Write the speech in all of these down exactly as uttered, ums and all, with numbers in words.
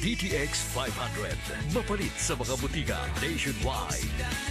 D T X five hundred. Mapalit sa mga butika nationwide.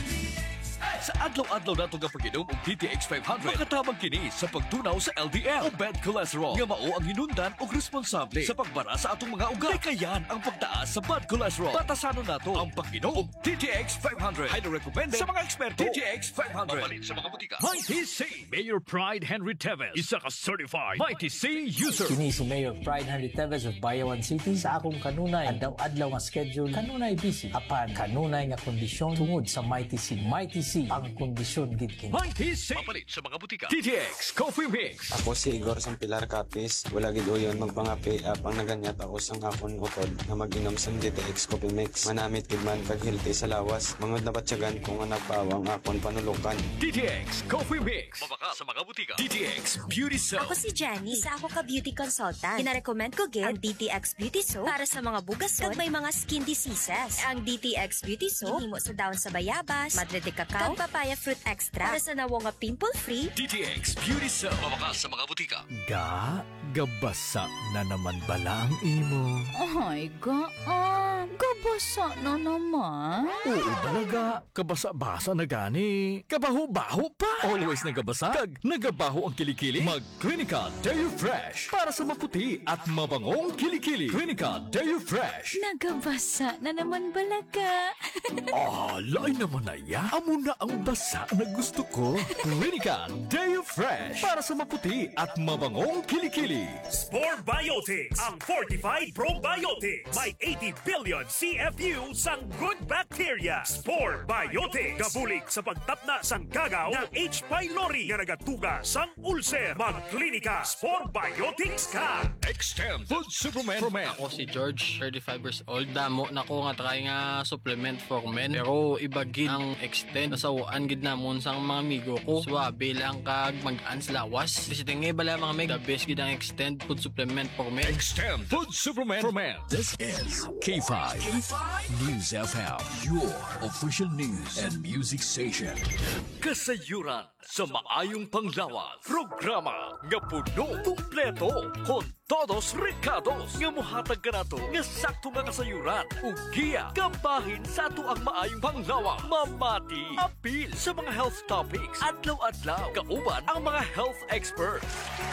Sa adlaw-adlaw nato nga pag-inom og D T X five hundred, makatabang kini sa pagtunaw sa L D L o bad cholesterol nga mao ang hinundan og responsable sa pagbara sa atong mga ugat. Kayan ang pagtaas sa bad cholesterol. Batasanon nato ang pag-inom og D T X five hundred. Highly recommended sa mga eksperto. D T X five hundred. Mapalit sa mga butika. Mighty C. Mayor Pride Henry Teves, isa ka certified Mighty C user. Kini si Mayor Pride Henry Teves of Bayawan City. Sa akong kanunay adlaw-adlaw nga schedule, kanunay busy. Apan kanunay nga kondisyon tungod sa Mighty C. Mighty C ang kondisyon gid kini. Mighty C. Mapalit sa mga butika. D T X Coffee Mix. Ako si Igor sang Pilar Capis. Wala gid uyon magpangapi apang naganyat ako sang akon utod na mag-inom sang D T X Coffee Mix. Manamit gid man kag healthy sa lawas. Mangod na batyagan ko nga nagpawang akon panulukan. D T X Coffee Mix. Mabaka sa mga butika. D T X Beauty Soap. Ako si Jenny. Isa ako ka beauty consultant. Kina-recommend ko gid ang D T X Beauty Soap para sa mga bugason kag may mga skin diseases. Ang D T X Beauty Soap himo sa dahon sa bayabas, madre de cacao, kag papaya fruit extra para sa nawo nga pimple-free. D T X Beauty Soap. Mabaka sa mga butika. Ga, gabasa na naman bala ang imo. Ay, gaan. Gabasa na naman. Oo talaga, kabasa-basa na gani. Kabaho-baho pa. Always nagabasa, kag nagabaho ang kilikili. Mag Clinica Deo Fresh para sa maputi at mabangong kilikili. Clinica Deo Fresh. Nagabasa na naman balaga. Ah, lain naman na ya. Amo na ang basa na gusto ko. Clinica Deo Fresh para sa maputi at mabangong kilikili. Spore Biotics, ang Fortified Probiotics. May eighty billion C F U sang good bacteria. Spore Biotics. Gabulig sa pagtapna sang gagaw ng H. pylori nga nagatuga sang ulcer. Magklinika Spore Biotics ka. Extend Food Supplement for Men. Ako si George, thirty-five years old. Damo na ko nga try nga supplement for men. Pero iba gid ang extend. Nasawaan gid namon sang mga amigo ko. Swabe lang kag mag-ans lawas. Disitingi bala mga meg. The best gid ang extend food supplement for men. Extend Food Supplement for Men. This is K five. K five News F M, your official news and music station. Kasayuran sa maayong panglawas. Programa nga puno, kumpleto, kon todos recados nga muhatag ka nato nga sakto nga kasayuran ug giya kabahin sa ato ang maayong panglawas. Mamati apil sa mga health topics adlaw-adlaw kauban ang mga health experts.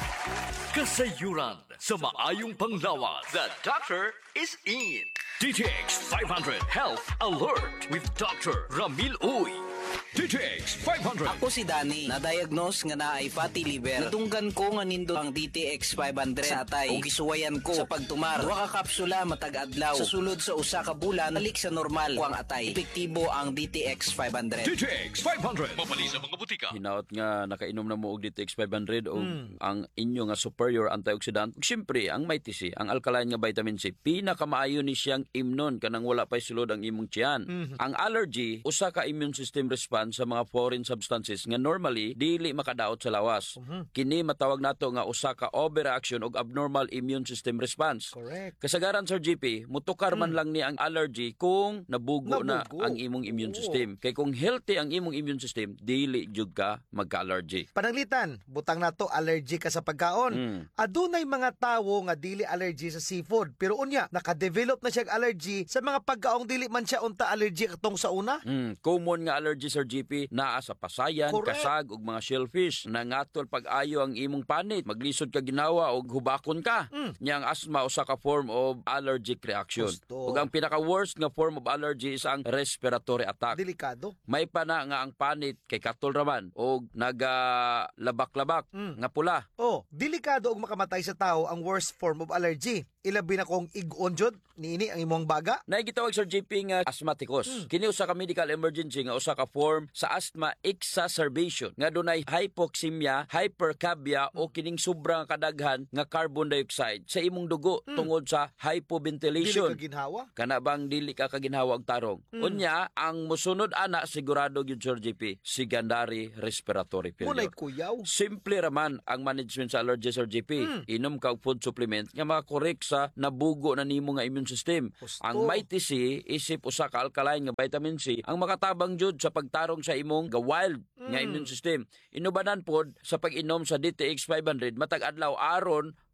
Kasayuran sa maayong panglawas. The doctor is in. D T X five hundred Health Alert with Doctor Ramil Uy. D T X five hundred. Ako si Danny, na-diagnose nga na ay fatty liver. Nadunggan ko nga nindo ang D T X five hundred sa atay. O gisuwayan ko sa pagtumar. Duha ka kapsula matag adlaw. Sa sulod sa usa ka bulan, balik sa normal ko ang atay. Epektibo ang D T X five hundred. D T X five hundred. Mapali sa mga butika. Hinaot nga nakainom na mo og D T X five hundred o mm. ang inyo nga superior antioxidant. Siyempre, ang Mighty C, ang alkaline nga vitamin C, pinakamaayo ni siyang imnon kanang wala pa sulod ang imong tiyan. Mm-hmm. Ang allergy, usa ka immune system response sa mga foreign substances nga normally dili makadaot sa lawas. Mm-hmm. Kini matawag nato nga usa ka overreaction og abnormal immune system response. Correct. Kasagaran Sir G P, mutukar man mm. lang ni ang allergy kung nabugo, nabugo na ang imong immune Oo. system. Kay kung healthy ang imong immune system, dili jud ka magka-allergy. Pananglitan, butang nato allergy ka sa pagkaon. Mm. Adunay mga tawo nga dili allergy sa seafood, pero unya naka-develop na siya allergy sa mga pagkaong dili man siya unta allergy katong sa una. Mm. Common nga allergy Sir G P naa sa pasayan, Correct. Kasag ug mga shellfish. Nangatol pag-ayo ang imong panit, maglisod ka ginawa og hubakon ka. Mm. Nya ang asthma usa ka form of allergic reaction. Ug ang pinaka-worst nga form of allergy is ang respiratory attack. Delikado. May pa na nga ang panit kay katol raman og nagalabak-labak mm. nga pula. Oh, delikado og makamatay sa tao ang worst form of allergy. Ilabi na kong ig-on jud niini ang imong baga. Naigitawag Sir G P nga asthmaticus. Hmm. Kini usa ka medical emergency nga usa ka form sa asthma exacerbation nga dunay hypoxemia, hypercapnia hmm. o kining sobrang kadaghan nga carbon dioxide sa imong dugo hmm. tungod sa hypoventilation. Dili ka ginhawa? Kana bang dili ka kaginhawa og tarong. Hmm. Unya ang mosunod ana sigurado gyud Sir G P, secondary respiratory failure. Mulay kuyaw. Simple raman ang management sa allergy Sir G P. Hmm. Inom ka og food supplement nga mga correct sa nabugo na nimo nga immune system. Justo. Ang Mighty C isip usa ka alkaline nga vitamin C ang makatabang jud sa pagtarong sa imong ga wild mm. nga immune system. Inubanan pod sa pag-inom sa D T X five hundred matag adlaw aron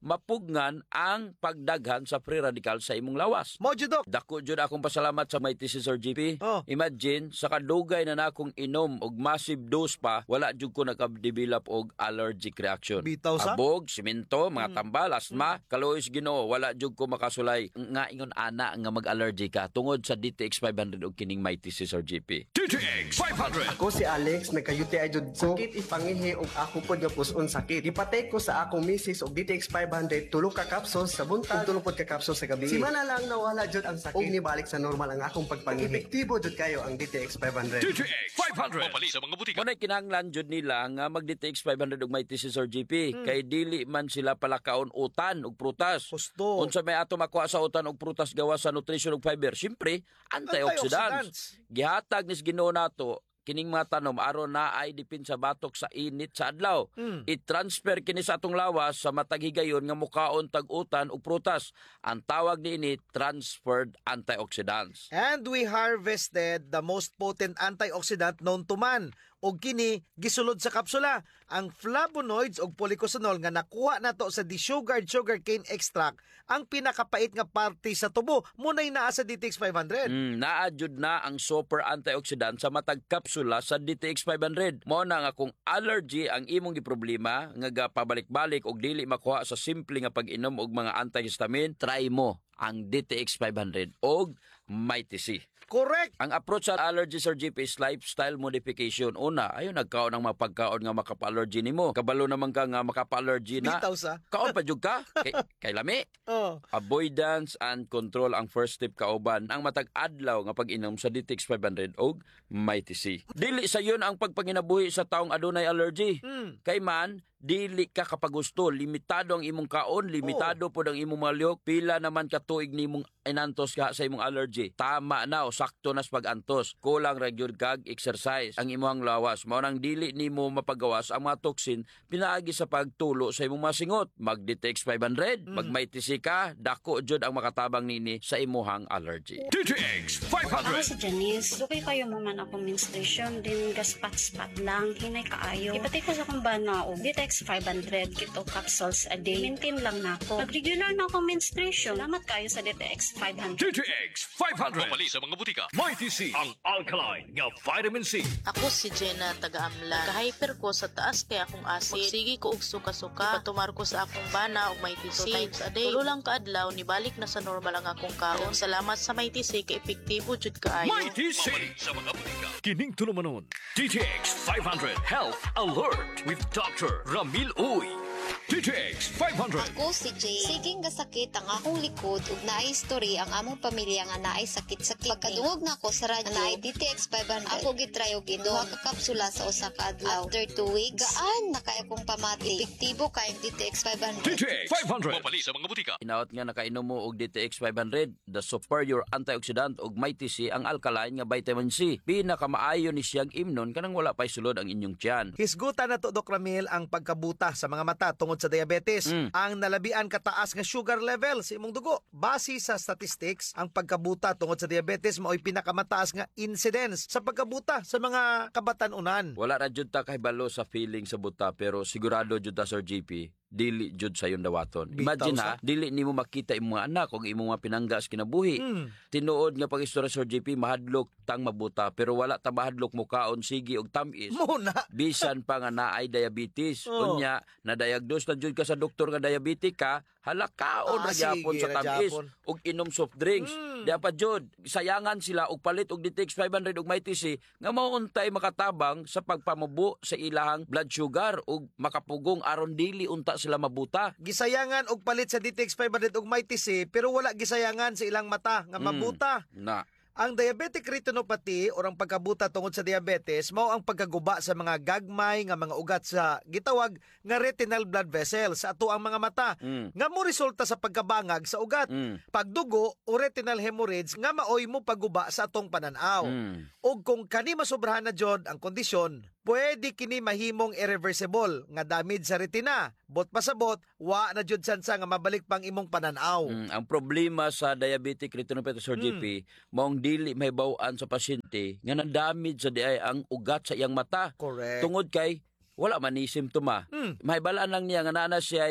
mapugnan ang pagdaghan sa free radical sa imong lawas. Mo jud dok. Dako jud akong pasalamat sa Mighty si Sir G P. Oh. Imagine sa kadugay na nakong inom og massive dose pa, wala jud ko naka-develop og allergic reaction. Bitaw sa? Abog, simento, mga tambal, asma, kaluoy Ginoo, wala jud ko makasulay nga ingon ana nga mag-allergy ka tungod sa D T X five hundred og kining Mighty si Sir G P. D T X five hundred. Ako si Alex, nagka-U T I jud ko. Sakit ipangihi og ako pod nga puson sakit. Ipatay ko sa akong misis og D T X five hundred tulo ka capsules sa buntag, tulo pod ka capsules sa gabi. Simana lang nawala jud ang sakit og nibalik sa normal ang akong pagpangihi. Epektibo jud kayo ang D T X five hundred. D T X five hundred. Mapali sa mga butika. Muna kinahanglan jud nila nga mag-D T X five hundred og Mighty si Sir G P Hmm. kay dili man sila palakaon utan og prutas. Gusto. Unsa may ato makuha sa utan og prutas gawa sa nutrition ug fiber? Siyempre, antioxidants. Gihatag nis Ginoo nato kining mga tanom aron na ay dipin sa batok sa init sa adlaw. Hmm. I-transfer kini sa atong lawas sa matag higayon nga mukaon tag-utan ug prutas. Ang tawag niini transferred antioxidants. And we harvested the most potent antioxidant known to man. Og kini gisulod sa kapsula ang flavonoids og polycosanol nga nakuha nato sa desugared sugarcane extract, ang pinakapait nga parte sa tubo munay naa sa D T X five hundred. Mm, naadjud na ang super antioxidant sa matag kapsula sa D T X five hundred. Mao na nga kung allergy ang imong giproblema nga gapabalik-balik og dili makuha sa simple nga pag-inom og mga antihistamine, try mo ang D T X five hundred og Mighty C. Correct. Ang approach sa allergy, Sir G P, is lifestyle modification. Una, ayaw nagkaon ng mga pagkaon nga makapa-allergy nimo. Kabalo naman ka nga makapa-allergy na. Bitaw sa. Kaon pa jud ka kay, kay lami. Oh. Avoidance and control ang first step kauban ang matag adlaw nga pag-inom sa D T X five hundred og Mighty C. Dili sa yun ang pagpanginabuhi sa taong adunay allergy. Hmm. Kay man dili ka kapagusto, limitado ang imong kaon, limitado oh. pod ang imong mga lihok, pila naman ka tuig nimong inantos ka sa imong allergy. Tama na o sakto nas pag-antos. Kulang ra gyud kag exercise ang imong lawas. Mao nang dili nimo mapagawas ang mga toxin pinaagi sa pagtulo sa imong mga singot. Mag-D T X five hundred, mm. mag-Mighty C ka, dako jud ang makatabang nini sa imong allergy. D T X five hundred. Ako si Janice. Dukay kayo mo man akong menstruation, din gaspat-spat lang, hinay kaayo. Ipatay ko sa akong bana o D T X five hundred kito capsules a day. Maintain lang na ako. Nag-regular na akong menstruation. Salamat kayo sa D T X five hundred. D T X five hundred. Mapali sa mga butika. Mighty C. Ang alkaline nga vitamin C. Ako si Jenna taga-Amlan. Kahyper ko sa taas kaya akong acid. Magsigi ko og suka-suka. Ipatumar ko sa akong bana og Mighty C. Two times a day. Tulo lang kaadlaw nibalik na sa normal ang akong kaon. Salamat sa Mighty C kay epektibo jud kaayo. Mighty C. Mapali sa mga butika. Kining tulumanon. D T X five hundred Health Alert with Doctor Ramil Uy. D T X five hundred. Ako si Jay. Siging gasakit ang akong likod ug naay history ang among pamilya nga naay sakit sa kidney. Pagkadungog na ako sa radyo naay D T X five hundred. Ako gitry og inom duha ka kapsula sa usa ka adlaw. After two weeks, gaan na kay akong pamati. Epektibo kay ang D T X five hundred. D T X five hundred. Mapali sa mga butika. Inaot nga nakainom mo og D T X five hundred, the superior antioxidant og Mighty C ang alkaline nga vitamin C. Pinakamaayo ni siyang imnon kanang wala pay sulod ang inyong tiyan. Hisgutan na to, Doc Ramil, ang pagkabuta sa mga mata tungod sa diabetes. Mm. Ang nalabian kataas nga sugar level sa imong dugo. Base sa statistics, ang pagkabuta tungod sa diabetes mao'y pinakamataas nga incidence sa pagkabuta sa mga kabatan-unan. Wala ra jud ta kahibalo sa feeling sa buta pero sigurado jud ta, Sir G P, dili jud sa yung dawaton. Imagine ha, dili nimo makita imong mga anak o imong mga pinangga sa kinabuhi. Mm. Tinuod nga pag-istorya, Sir G P, mahadlok tang mabuta pero wala ta mahadlok mo kaon sige og tamis. Muna. Bisan pa nga naay diabetes. Oh. Unya na diagnose na jud ka sa doktor nga diabetic ka, hala kaon Ah, ra gyapon sige, sa tamis ragyapon. og inom soft drinks. Mm. Diya pa jud sayangan sila og palit og D T X five hundred og Mighty C nga mauntay makatabang sa pagpamubo sa ilahang blood sugar ug makapugong aron dili unta sila mabuta. Gisayangan og palit sa D T X five hundred og Mighty C pero wala gisayangan sa ilang mata nga mabuta. Mm. Na Ang diabetic retinopathy o ang pagkabuta tungod sa diabetes mao ang pagkaguba sa mga gagmay nga mga ugat sa gitawag nga retinal blood vessels sa ato ang mga mata mm. nga mo resulta sa pagkabangag sa ugat, Mm. pagdugo o retinal hemorrhage nga maoy mo paguba sa atong pananaw. Mm. O kung kani masobrahan na jud ang kondisyon, pwede kini mahimong irreversible nga damage sa retina. Bot pasabot, wa na jud sansa nga mabalik pang imong pananaw. Mm, ang problema sa diabetic retinopathy, Sir G P, maong dili mahibaw-an sa pasyente nga na-damage sa diay ang ugat sa iyang mata. Correct. Tungod kay wala man ni simptoma. Mm. Mahibalaan lang niya nga naa siya ay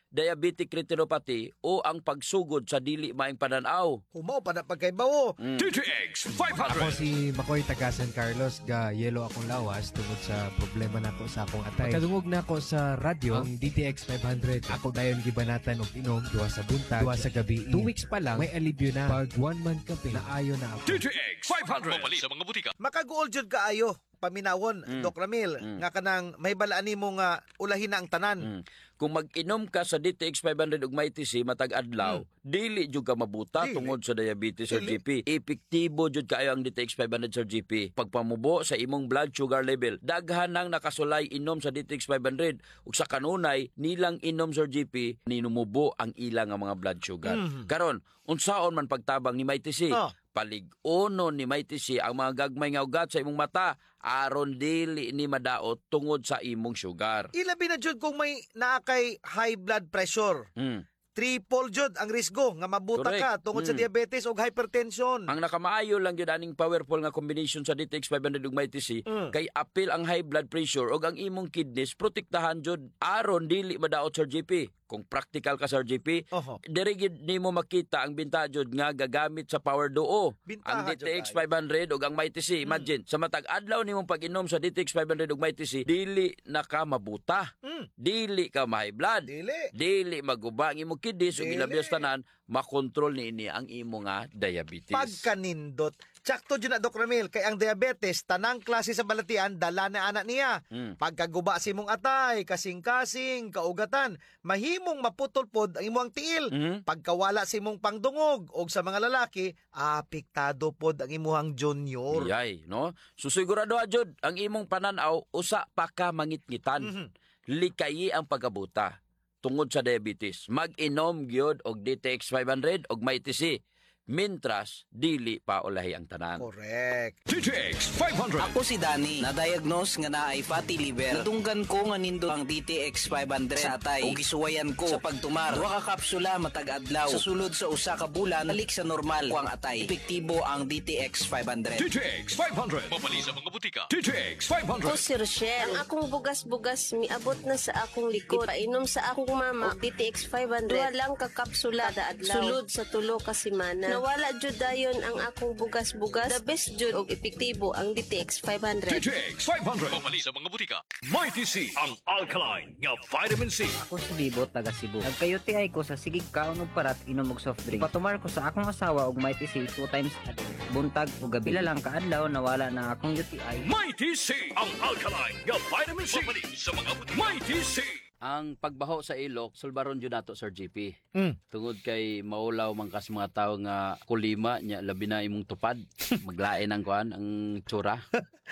diabetic retinopathy o ang pagsugod sa dili maayong pananaw. Humaw pa na pagkaibawo. Mm. D T X five hundred. Ako si Makoy taga San Carlos, ga yelo akong lawas tungod sa problema nako sa akong atay. Pagkadungog na ako sa radyo, ang D T X five hundred, ako dayon gibanatan og inom duha sa buntag, duha sa gabi. Two weeks pa lang, may alibyo na. Pag one month kape, naayo na ako. D T X five hundred. Mapali sa mga butika. Makaguol jud kaayo paminawon, Mm. Doc Ramil, Mm. nga kanang may balaan nimo nga ulahin na ang tanan. Mm. Kung mag-inom ka sa D T X five hundred ug may T C matag adlaw, mm. dili jud ka mabuta Dili. tungod sa diabetes or Dili. G P. Epektibo jud kaayo ang D T X five hundred sa G P. Pagpamubo sa imong blood sugar level, daghan nang nakasulay inom sa D T X five hundred ug sa kanunay nilang inom sa G P ninumubo ang ilang nga mga blood sugar. Mhm. Karon, unsaon man pagtabang ni may T C? Oh. Palig-uno ni may T C ang mga gagmay nga ugat sa imong mata aron dili ni madaot tungod sa imong sugar. Ilabi na jud kung may naakay high blood pressure. Mm. Triple jud ang risgo nga mabuta Correct. ka tungod sa Mm. diabetes o hypertension. Ang nakamaayo lang yun aning powerful nga combination sa D T X five hundred ug may T C Mm. kay apil ang high blood pressure ug ang imong kidneys protektahan jud aron dili madaot sa G P. Kung practical ka sa G P, Oho. diri gid nimo makita ang binta jud nga gagamit sa power duo. Bintaha Ang D T X jud five hundred ug ang may T C. Imagine, sa matag adlaw nimong pag-inom sa D T X five hundred ug may T C, dili na ka mabuta. Mm. Dili ka ma-high blood. Dili. Dili maguba ang imong kidneys ug Dili. ilabi sa tanan makontrol niini ang imo nga diabetes. Pagkanindot. Tsakto dyan na, Doc Ramil, kay ang diabetes, tanang klase sa balatian, dala na anak niya. Mm. Pagkaguba si mong atay, kasing-kasing, kaugatan, mahimong maputol pod ang imong tiil. Mhm. Pagkawala si mong pangdungog, o sa mga lalaki, apektado pod ang imuhang junior. Yay, no? So sigurado jud ang imong pananaw usa pa ka mangitngitan. Mhm. Likayi ang pagabuta tungod sa diabetes. Mag-inom gyud og D T X five hundred og may T C. Mintras, dili pa ulahi ang tanan. Correct. D T X five hundred. Ako si Danny, na-diagnose nga naay fatty liver. Natunggan ko nga nindo ang D T X five hundred sa atay. O gisuwayan ko sa pagtumar. Duha ka kapsula matag adlaw. Sa sulod sa usa ka bulan, balik sa normal ko ang atay. Epektibo ang D T X five hundred. D T X five hundred. Mapali sa mga butika. D T X five hundred. Ako si Rochelle. Ang akong bugas-bugas miabot na sa akong likod. Ipainom sa akong mama og D T X five hundred. Duha lang ka kapsula kada adlaw. Sulod sa tulo ka semana. Nawala jud dayon ang akong bugas-bugas. The best jud og epektibo ang D T X five hundred. D T X five hundred. Mapali sa mga butika. May T C, ang alkaline nga vitamin C. Ako si Bibo, taga Cebu. Nagka-U T I ko sa sigig kaon og parat inom og soft drink. Patumar ko sa akong asawa og may T C two times a day. Buntag o gabi. Pila lang kaadlaw nawala na akong U T I. May T C, ang alkaline nga vitamin C. Mapali sa mga butika. May T C. Ang pagbaho sa ilok, sulbaron jud nato Sir G P. Mm. Tungod kay maulaw man kas mga tawo nga kulima nya labi na imong tupad. Maglain ang kuan ang tsura.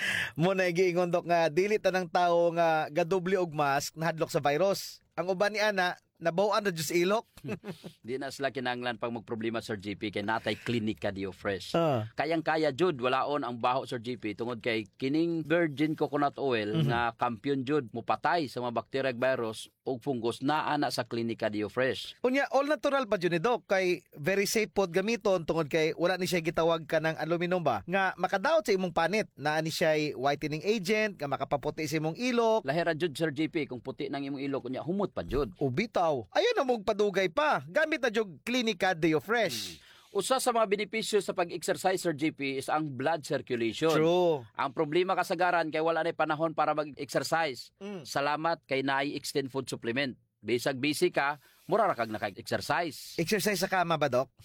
Mo na giingon, Dok, nga dili tanang tawo nga gadoble og mask nahadlok sa virus. Ang uban ni ana nabawan na jud sa ilok. Di na sila kinahanglan pag magproblema Sir G P kay natay klinika Dio Fresh. Ah. Kayang-kaya jud walaon ang baho Sir G P tungod kay kining virgin coconut oil Mhm. nga kampiyon jud mupatay sa mga bacteria ug virus ug fungus naa na sa klinika Dio Fresh. Unya, all natural pa dyan ni Doc, kay very safe pod gamiton tungod kay wala ni siya gitawag ka ng aluminum ba, nga makadaot sa imong panit, na ni siya whitening agent, nga makapaputi sa imong ilok. Lahira jud Sir G P kung puti nang imong ilok unya humot pa jud. Ubitaw, ayun na mong padugay pa, gamit na jud Clinica Deo Fresh. Hmm. Usa sa mga benepisyo sa pag-exercise Sir G P is ang blood circulation. True. Ang problema kasagaran kay wala na panahon para mag-exercise. Mm. Salamat kay naay extend food supplement. Bisag busy ka, mura ra kag naka-exercise. Exercise sa kama ba, Doc?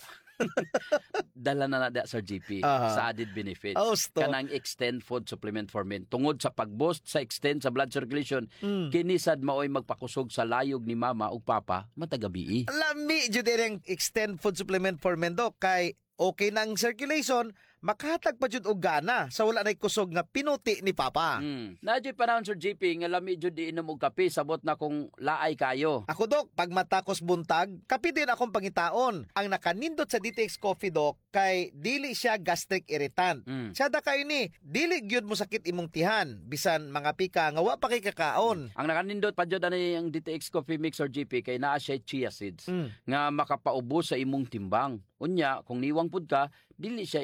Dala na na da Sir G P Aha. sa added benefits. Oh, stop. Kanang extend food supplement for men. Tungod sa pag-boost sa extend sa blood circulation, Mm. kinisad maoy magpakusog sa layog ni mama ug papa matagabi. Lami jud ang extend food supplement for men, Doc, kay okay na ang circulation, makahatag pa jud og gana sa wala nay kusog nga pinuti ni Papa. Mm. Nadyo panahon Sir G P nga lami jud di inom og kape sabot na kung laay kayo. Ako, Doc, pag matakos buntag, kape din akong pangitaon. Ang nakanindot sa D T X Coffee, Doc, kay dili siya gastric irritant. Mm. Siya da kayo ni, dili gyud mo sakit imong tihan, bisan mga pika nga wa pa kay kakaon. Ang nakanindot pa jud ani ang D T X Coffee Mix or G P kay naa siya chia seeds Mm. nga makapaubos sa imong timbang. Unya, kung niwang pud ka, dili siya ingon nga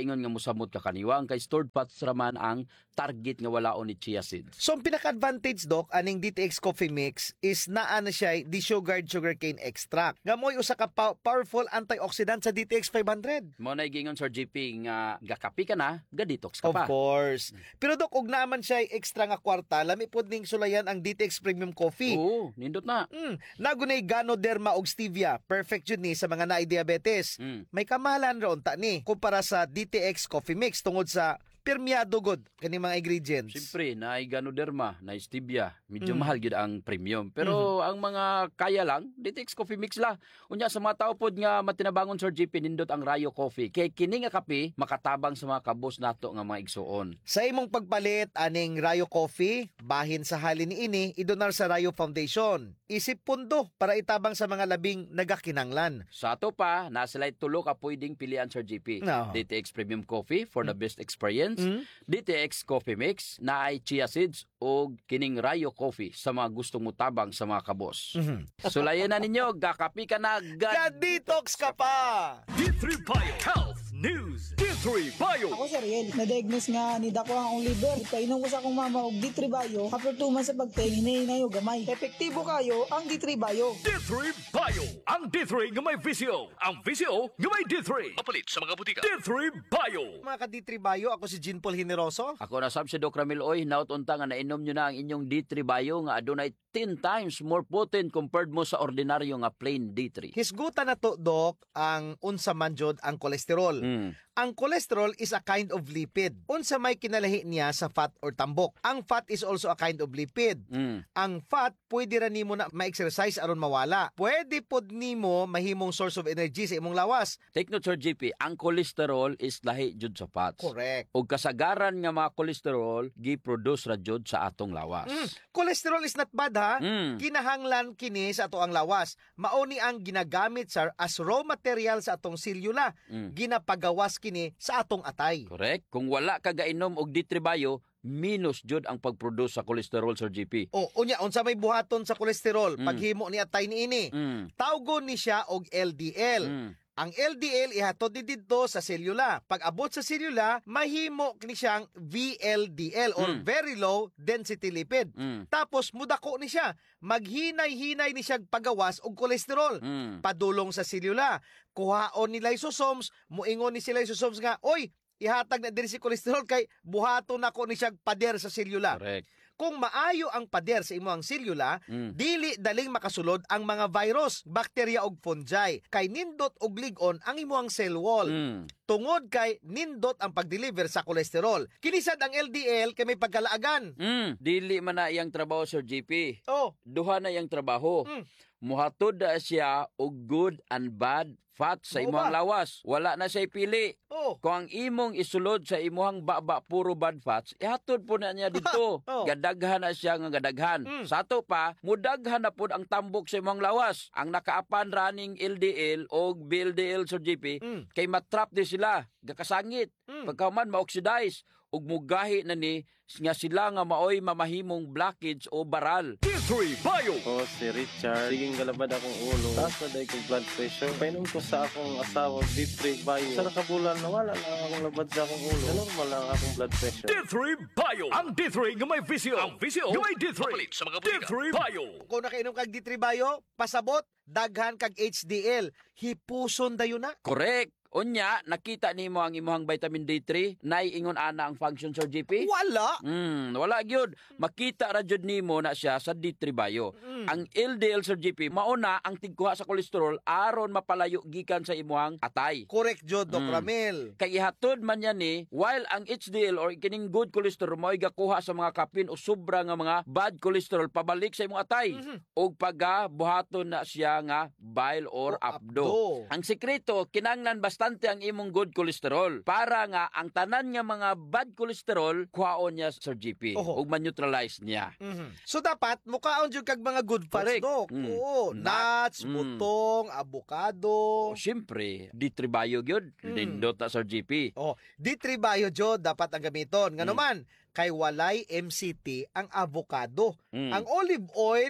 samot ka kaniwang kay stored fats raman ang target nga walaon ni chia seeds. So, ang pinaka-advantage, Doc, aning D T X Coffee Mix is naa na siya desugared sugarcane extract. Nga mo'y usa ka pa- powerful antioxidant sa D T X five hundred. Mo na gingon Sir G P nga gakapi ka na, ga-detox ka Of pa. course. Pero Doc, og naman siya extra nga kwarta, lami pod ning sulayan ang D T X Premium Coffee. Oo, nindot na. Mm, nagunay Ganoderma og stevia. Perfect yun ni sa mga naay diabetes. Mm. May kamahalan ron ta ni kumpara sa D T X Coffee Mix tungod sa permiado god kani mga ingredients. Siyempre, na Ganoderma, na stevia, medyo Mm. mahal gyud ang premium. Pero ang mga kaya lang, D T X Coffee Mix la. Unya sa mga tao pod nga matinabangon Sir G P nindot ang Rayo Coffee. Kay kini nga kape makatabang sa mga kabos nato nga mga igsuon. Sa imong pagpalit aning Rayo Coffee, bahin sa halin ni ini, idonar sa Rayo Foundation. Isip pundo para itabang sa mga labing nagakinanglan. Sa ato pa, nasilay tulo ka pwedeng pilian Sir G P. No. D T X Premium Coffee for the best experience. Mm. D T X Coffee Mix na ay chia seeds o kining Rayo Coffee sa mga gustong mutabang sa mga kabos. Mhm. Sulayan na ninyo, gakapi ka na, ga-detox ka pa! D three Bio Health News. D three Bio. Ako si Ariel, na-diagnose nga ni dako ang akong liver. Ipainom ko sa akong mama og D three Bio. After two months sa pagteng, hinahinay og gamay. Epektibo kayo ang D three Bio. D three Bio. Ang D three nga may visyo. Ang visyo nga may D three. Mapalit sa mga butika. D three Bio. Mga ka-D three Bio, ako si Jean Paul Generoso. Ako na sab si Doc Ramil Oy, naot unta nga nainom nyo na ang inyong D three Bio nga adunay ten times more potent compared mo sa ordinaryo nga plain D three. Hisgutan na to, Doc, ang unsa man jud ang kolesterol. Mm. Ang cholesterol is a kind of lipid. Unsa may kinalahi niya sa fat or tambok. Ang fat is also a kind of lipid. Mm. Ang fat, pwede ra nimo na ma-exercise aron mawala. Pwede pod nimo mahimong source of energy sa imong lawas. Take note Sir G P, ang cholesterol is lahi jud sa fats. Correct. Og kasagaran nga mga cholesterol gi-produce ra jud sa atong lawas. Mm. Cholesterol is not bad ha. Mm. Kinahanglan kini sa ato ang lawas. Mauni ang ginagamit sa as raw material sa atong selula. Mm. Ginapagawas kini sa atong atay. Correct. Kung wala ka gainom og D three Bio, minus jud ang pag-produce sa cholesterol Sir G P. O unya unsa may buhaton sa kolesterol Mm. paghimo ni atay niini. Mm. Tawgon ni siya og L D L. Mm. Ang L D L ihatod ni didto sa selula. Pag abot sa selula, mahimo ni siyang V L D L or Mm. very low density lipid. Mm. Tapos mudako ni siya, maghinay-hinay ni siya pagawas og kolesterol. Mm. Padulong sa selula. Kuhaon ni lysosomes, muingon ni si lysosomes nga, oy, ihatag na diri si kolesterol kay buhaton nako ni siya pader sa selula. Correct. Kung maayo ang pader sa imong selula, Mm. dili daling makasulod ang mga virus, bakterya ug fungi. Kay nindot og lig-on ang imong cell wall. Mm. Tungod kay nindot ang pag-deliver sa kolesterol. Kinisad ang L D L kay may pagkalaagan. Mm. Dili man na iyang trabaho Sir G P. Oh. Duha na iyang trabaho. Mm. Muhatod na siya og good and bad fat sa Oo imong ba? lawas. Wala na siya pili. Oh. Kung ang imong isulod sa imong baba puro bad fats, ihatod po na niya dito. Oh. Gadaghan na siya nga gadaghan. Mm. Sa ato pa, mudaghan na po ang tambok sa imong lawas. Ang nakaapan raning L D L o B L D L Sir G P, Mm. kay matrap di sila, gakasangit. Mm. Pagkaman ma-oxidize ug mugahi na ni nga sila nga maoy mamahimong blockage o baral. D three Bio. Ako si Richard. Siging galabad akong ulo. Taas na dahil kong blood pressure. Painom ko sa akong asawa D three Bio. Sa nakabulan na wala na akong labad sa akong ulo. Na normal lang akong blood pressure. D three Bio. Ang D three nga may visyo. Ang visyo nga may D three. Mapalit sa mga butika. D three Bio. Kung nakainom kag D three Bio, pasabot, daghan kag H D L. Hipuson dayon na. Correct. Unya, nakita nimo ang imuhang vitamin D three, naiingon ana ang function Sir G P? Wala. Mm, wala gyud. Makita ra jud nimo na siya sa D three Bio. Mm. Ang L D L Sir G P mauna ang tigkuha sa kolesterol aron mapalayo gikan sa imuhang atay. Correct jud, Doc Mm. Ramil. Kay ihatod man yan ni, while ang H D L or kining good cholesterol mo gakuha sa mga kapin o sobra nga mga bad cholesterol pabalik sa imong atay. Mhm. O pagka buhaton na siya nga bile or abdo. abdo. Ang sekreto, kinanglan bastante ang imong good cholesterol para nga ang tanan nga mga bad cholesterol kuhaon niya Sir G P Oho. ug ma-neutralize niya. Mhm. So dapat mukaon jud kag mga good fats, Correct. Doc. Mm. Oo, nuts, Mm. butong, avocado. O syempre, D three Bio gyud, Mm. nindot na Sir G P. Oh, D three Bio jud dapat ang gamiton. Ngano Mm. man, kay walay M C T ang avocado. Mm. Ang olive oil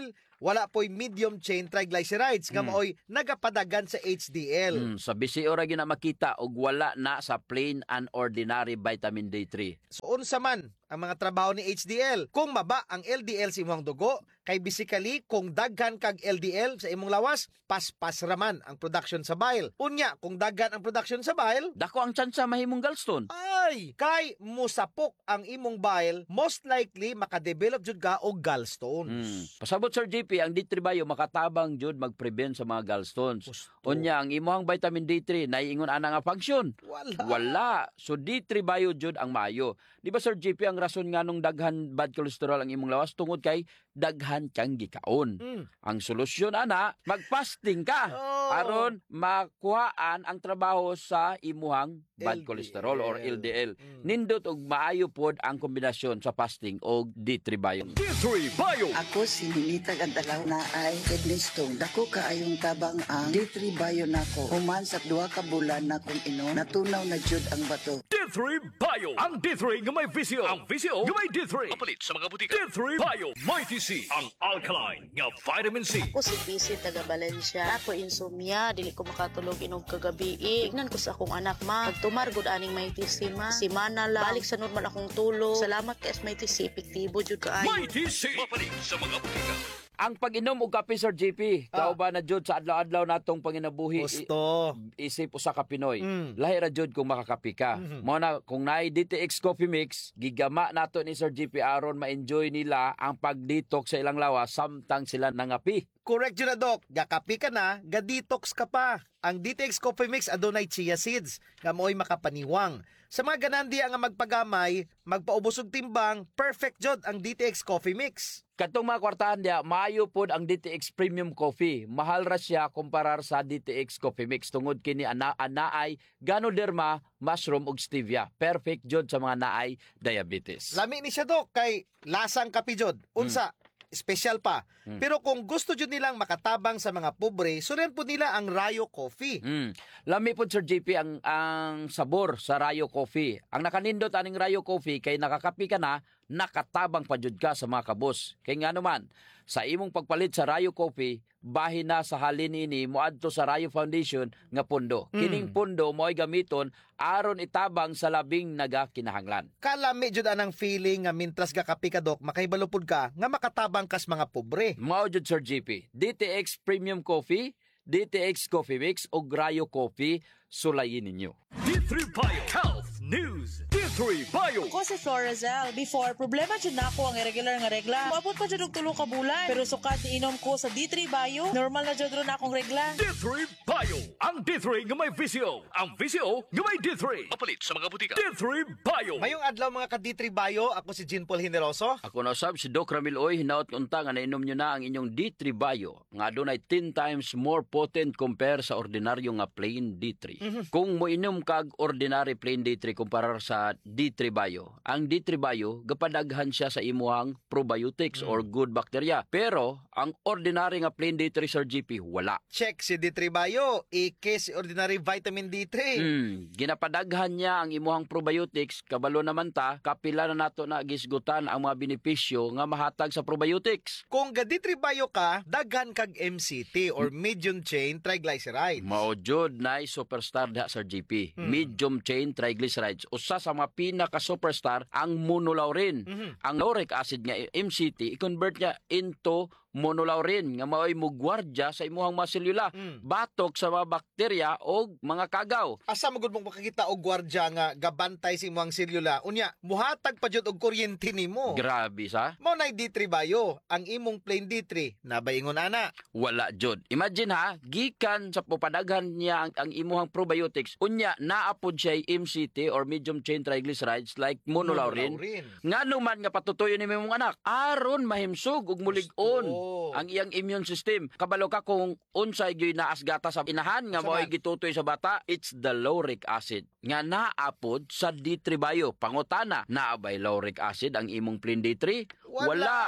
wala po'y medium chain triglycerides nga Mm. maoy nagapadagan sa H D L. Mm, sa bisi ora gina makita og wala na sa plain and ordinary vitamin D three. So unsa man ang mga trabaho ni H D L? Kung maba ang L D L sa imong dugo, kay basically kung daghan kag L D L sa imong lawas, paspas raman ang production sa bile. Unya, kung daghan ang production sa bile, dako ang tsansa mahimong gallstone. Ay, kay musapok ang imong bile, most likely makadevelop jud ka og gallstones. Mm. Pasabot Sir J P, ang D three Bio makatabang jud mag-prevent sa mga gallstones. Unya, ang imong vitamin D three naiingon ana nga function? Wala. Wala. So D three Bio jud ang maayo. Di ba Sir J P, ang rason nga nung daghan bad cholesterol ang imong lawas tungod kay daghan kang gikaon. Mm. Ang solusyon ana, mag-fasting ka Oh. aron makuhaan ang trabaho sa imuhang bad L D L. cholesterol or L D L. Mm. Nindot og maayo pod ang kombinasyon sa fasting og D three Bio. D three Bio. Ako si Ninita Gandalaw na ay kidney stone. Dako kaayong tabang ang D three Bio nako. Human sa duha ka bulan na kung inom, natunaw na jud ang bato. D three Bio. Ang D three nga may visio. Ang visio nga may D three. Mapalit sa mga butika. D three Bio. Mighty C. Ang alkaline nga vitamin C. Ako si Pisi taga Valencia. Ako insomnia, dili ko makatulog inog kagabi. Ignan ko sa akong anak ma. Pagtumar gud aning Mighty C ma. Simana lang. Balik sa normal akong tulog. Salamat kay Mighty C. Epektibo jud kaayo. Mighty C. Mapalit sa mga butika. Ang pag-inom og kape Sir J P, Ah. kauban na jud sa adlaw-adlaw natong panginabuhi. Gusto. I- isip usa ka Pinoy. Mm. Lahi ra jud kung makakape ka. Mhm. Mao na kung naay D T X Coffee Mix, gigama nato ni Sir J P aron ma-enjoy nila ang pag-detox sa ilang lawas samtang sila nangapi. Correct yun na, Doc. Gakapi ka na, ga-detox ka pa. Ang D T X Coffee Mix adunay chia seeds, nga mo'y makapaniwang. Sa mga ganandi ang magpagamay, magpaubos og timbang, perfect jod ang D T X Coffee Mix. Katong mga kwartahan dia, maayo pod ang D T X Premium Coffee. Mahal ra siya kumparar sa D T X Coffee Mix tungod kini ana anaay Ganoderma, mushroom ug stevia. Perfect jod sa mga naay diabetes. Lami ni siya, Doc, kay lasang kapi jod. Unsa, special pa. Hmm. Pero kung gusto jud nilang makatabang sa mga pobre, sulen po nila ang Rayo Coffee. Mm. Lami po Sir J P ang ang sabor sa Rayo Coffee. Ang nakanindot aning Rayo Coffee kay nakakapi ka na, nakatabang pa jud ka sa mga kabos. Kay nga naman, sa imong pagpalit sa Rayo Coffee, bahin na sa halin ini moadto sa Rayo Foundation nga pundo. Mm. Kining pundo mo'y gamiton aron itabang sa labing nagakinahanglan. Kalami jud anang feeling nga mintras gakapi ka, Doc, makaibalupod ka nga makatabang kas mga pobre. Mao jud Sir J P, D T X Premium Coffee, D T X Coffee Mix o Rayo Coffee, sulayin ninyo. D three Bio. Health News. D three Bio. Ako si Florazel. Before, problema dyan na ako ang irregular nga regla. Maabot pa dyan og tulo ka bulan. Pero sukat inom ko sa D three Bio, normal na dyan ron akong regla. D three Bio. Ang D three nga may visio. Ang visio nga may D three. Mapalit sa mga butika. D three Bio. Mayong adlaw mga ka-D three Bio, ako si Jean Paul Generoso. Ako na sab si Doc Ramil Oy, hinaot unta nga nainom nyo na ang inyong D three Bio nga adunay ten times more potent compare sa ordinaryo nga plain D three. Mhm. Kung moinom kag ordinary plain D three kumparar sa D three Bio, ang D three Bio gapadaghan siya sa imuhang probiotics or good bacteria. Pero ang ordinary nga plain D three Sir G P wala. Check si D three Bio, ike si ordinary vitamin D three. Hmm, ginapadaghan niya ang imuhang probiotics, kabalo naman ta, kapila na nato na gisgutan ang mga benepisyo nga mahatag sa probiotics. Kung ga D three Bio ka, daghan kag M C T or medium chain triglycerides. Mao jud nay superstar diha Sir G P. Hmm. Medium chain triglycerides. Usa sa mga pinaka-superstar ang monolaurin. Mhm. Ang lauric acid nga M C T, i-convert niya into monolaurin nga mao'y mugwardya sa imuhang mga selula. Mm. Batok sa mga bakterya o mga kagaw. Asa magud mo makakita og gwardya nga gabantay sa imong selula. Unya, muhatag pa jud og kuryente nimo. Grabe sa. Mao nay D three Bio, ang imong plain D three nabaingon ana. Wala jud. Imagine ha, gikan sa pupadaghan niya ang, ang imuhang probiotics, unya naapod siya M C T or medium chain triglycerides like monolaurin. Monolaurin. Ngano man nga patutoyo ni imong anak aron mahimsog ug mulig-on Oh. ang iyang immune system. Kabalo ka kung unsay gyud naas gata sa inahan nga mo'y gitutoy sa bata, it's the lauric acid nga naapod sa D three Bio. Pangutana, naabay lauric acid ang imong plain D three? Wala.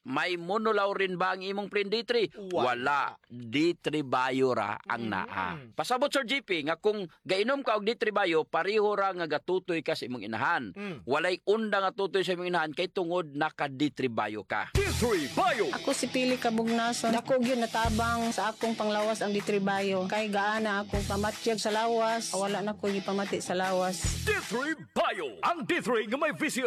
may monolaw rin ba ang imong friend D three? Wala. D three Bio ra ang naa. Pasabot Sir G P nga kung gainom ka og D three Bio, pareho ra nga gatutoy ka sa imong inahan. Walay unda nga tutoy sa imong inahan kay tungod naka D three Bio ka. D three Bio. Ako si Pili Kabugnason. Dako gyud natabang sa akong panglawas ang D three Bio. Kay gaana akong pamatyag sa lawas, wala na ko gipamati sa lawas. D three Bio. Ang D three nga may visyo